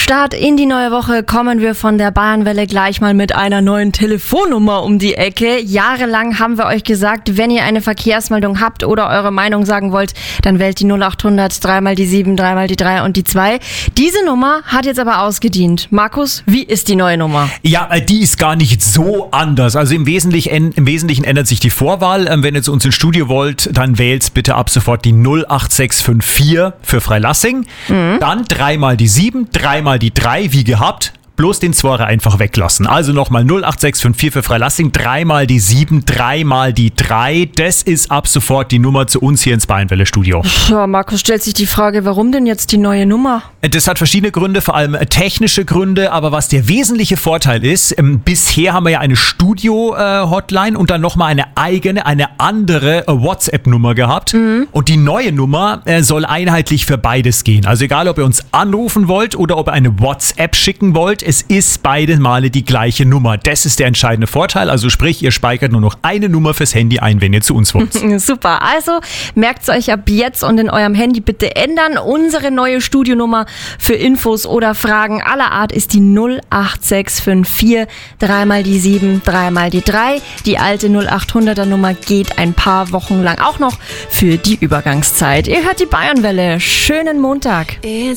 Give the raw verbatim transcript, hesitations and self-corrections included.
Start in die neue Woche kommen wir von der Bayernwelle gleich mal mit einer neuen Telefonnummer um die Ecke. Jahrelang haben wir euch gesagt, wenn ihr eine Verkehrsmeldung habt oder eure Meinung sagen wollt, dann wählt die null achthundert, dreimal die sieben, dreimal die drei und die zwei. Diese Nummer hat jetzt aber ausgedient. Markus, wie ist die neue Nummer? Ja, die ist gar nicht so anders. Also im Wesentlichen, im Wesentlichen ändert sich die Vorwahl. Wenn ihr zu uns ins Studio wollt, dann wählt bitte ab sofort die null acht sechs fünf vier für Freilassing. Mhm. Dann dreimal die sieben, dreimal die drei, wie gehabt. Bloß den Zworer einfach weglassen. Also nochmal null acht sechs fünf vier für Freilassing, dreimal die sieben, dreimal die drei. Das ist ab sofort die Nummer zu uns hier ins Bayernwelle-Studio. Ja, Markus stellt sich die Frage, warum denn jetzt die neue Nummer? Das hat verschiedene Gründe, vor allem technische Gründe. Aber was der wesentliche Vorteil ist, ähm, bisher haben wir ja eine Studio-Hotline äh, und dann nochmal eine eigene, eine andere äh, WhatsApp-Nummer gehabt. Mhm. Und die neue Nummer äh, soll einheitlich für beides gehen. Also egal, ob ihr uns anrufen wollt oder ob ihr eine WhatsApp schicken wollt, es ist beide Male die gleiche Nummer. Das ist der entscheidende Vorteil. Also sprich, ihr speichert nur noch eine Nummer fürs Handy ein, wenn ihr zu uns wollt. Super. Also merkt es euch ab jetzt und in eurem Handy bitte ändern. Unsere neue Studionummer für Infos oder Fragen aller Art ist die null acht sechs fünf vier, dreimal die sieben, dreimal die drei. Die alte null achthunderter Nummer geht ein paar Wochen lang auch noch für die Übergangszeit. Ihr hört die Bayernwelle. Schönen Montag.